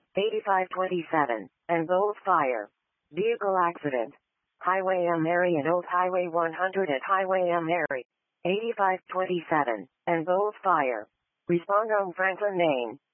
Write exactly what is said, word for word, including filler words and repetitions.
eighty-five twenty-seven, and Bowles Fire. Vehicle accident. Highway M. Mary and Old Highway one hundred at Highway M. Mary. eighty-five twenty-seven, and Bowles Fire. Respond on Franklin Main.